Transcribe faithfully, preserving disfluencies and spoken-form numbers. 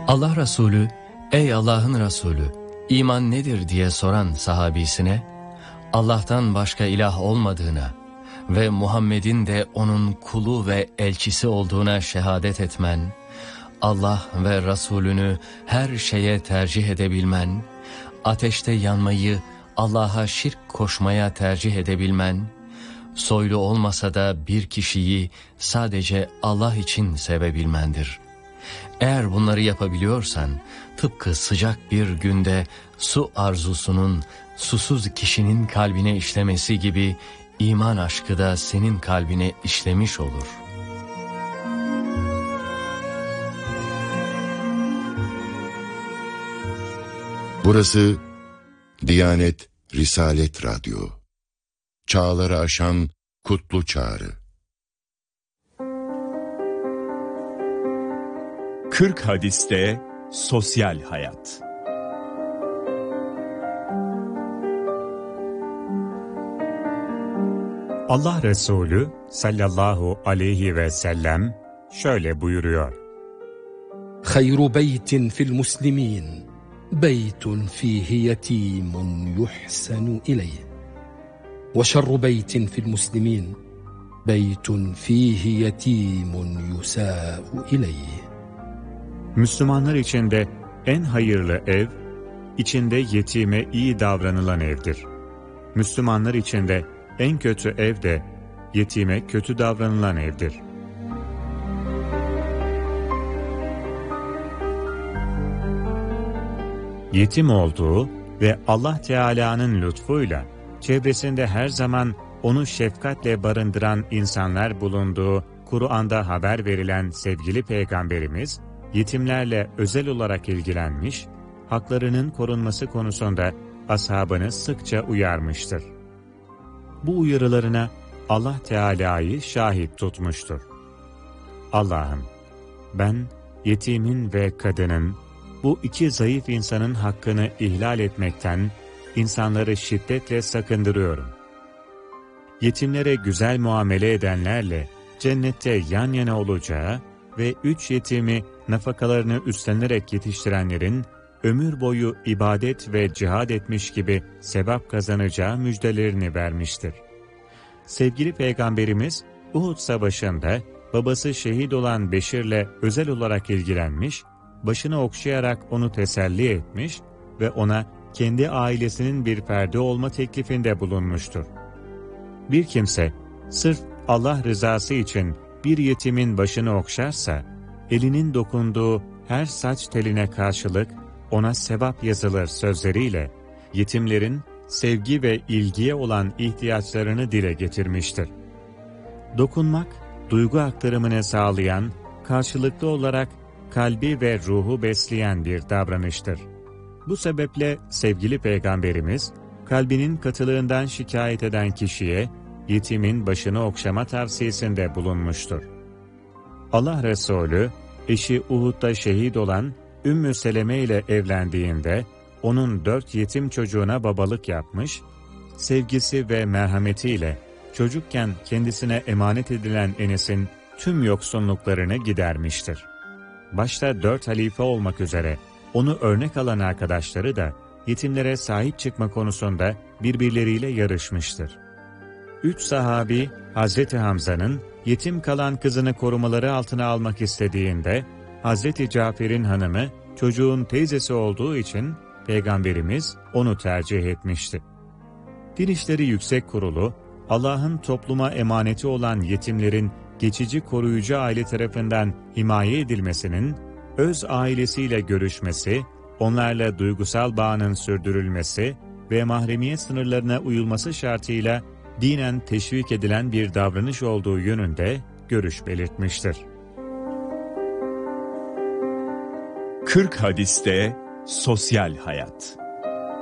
Allah Resulü, ey Allah'ın Resulü, iman nedir diye soran sahabisine, Allah'tan başka ilah olmadığına ve Muhammed'in de onun kulu ve elçisi olduğuna şehadet etmen, Allah ve Resulünü her şeye tercih edebilmen, ateşte yanmayı Allah'a şirk koşmaya tercih edebilmen, soylu olmasa da bir kişiyi sadece Allah için sevebilmendir. Eğer bunları yapabiliyorsan, tıpkı sıcak bir günde su arzusunun susuz kişinin kalbine işlemesi gibi iman aşkı da senin kalbine işlemiş olur. Burası Diyanet Risalet Radyo. Çağları aşan kutlu çağrı. kırk hadiste sosyal hayat. Allah Resulü sallallahu aleyhi ve sellem şöyle buyuruyor: Hayru beytin fil muslimin beytun fihi yetimun yuhsanu ileyh ve şerru beytin fil muslimin beytun fihi yetimun yusâ'u ileyh. Müslümanlar içinde en hayırlı ev, içinde yetime iyi davranılan evdir. Müslümanlar içinde en kötü ev de yetime kötü davranılan evdir. Yetim olduğu ve Allah Teala'nın lütfuyla çevresinde her zaman onu şefkatle barındıran insanlar bulunduğu Kur'an'da haber verilen sevgili Peygamberimiz, yetimlerle özel olarak ilgilenmiş, haklarının korunması konusunda ashabını sıkça uyarmıştır. Bu uyarılarına Allah Teala'yı şahit tutmuştur. Allah'ım, ben yetimin ve kadının, bu iki zayıf insanın hakkını ihlal etmekten insanları şiddetle sakındırıyorum. Yetimlere güzel muamele edenlerle cennette yan yana olacağı ve üç yetimi nafakalarını üstlenerek yetiştirenlerin ömür boyu ibadet ve cihad etmiş gibi sevap kazanacağı müjdelerini vermiştir. Sevgili Peygamberimiz Uhud Savaşı'nda babası şehit olan Beşir'le özel olarak ilgilenmiş, başını okşayarak onu teselli etmiş ve ona kendi ailesinin bir ferdi olma teklifinde bulunmuştur. Bir kimse sırf Allah rızası için bir yetimin başını okşarsa, elinin dokunduğu her saç teline karşılık ona sevap yazılır sözleriyle, yetimlerin sevgi ve ilgiye olan ihtiyaçlarını dile getirmiştir. Dokunmak, duygu aktarımını sağlayan, karşılıklı olarak kalbi ve ruhu besleyen bir davranıştır. Bu sebeple sevgili Peygamberimiz, kalbinin katılığından şikayet eden kişiye, yetimin başını okşama tavsiyesinde bulunmuştur. Allah Resulü, eşi Uhud'da şehit olan Ümmü Seleme ile evlendiğinde, onun dört yetim çocuğuna babalık yapmış, sevgisi ve merhametiyle çocukken kendisine emanet edilen Enes'in tüm yoksunluklarını gidermiştir. Başta dört halife olmak üzere onu örnek alan arkadaşları da yetimlere sahip çıkma konusunda birbirleriyle yarışmıştır. Üç sahabi Hazreti Hamza'nın yetim kalan kızını korumaları altına almak istediğinde Hazreti Cafer'in hanımı çocuğun teyzesi olduğu için Peygamberimiz onu tercih etmişti. Din İşleri Yüksek Kurulu, Allah'ın topluma emaneti olan yetimlerin geçici koruyucu aile tarafından himaye edilmesinin, öz ailesiyle görüşmesi, onlarla duygusal bağının sürdürülmesi ve mahremiyet sınırlarına uyulması şartıyla dinen teşvik edilen bir davranış olduğu yönünde görüş belirtmiştir. kırk hadiste sosyal hayat.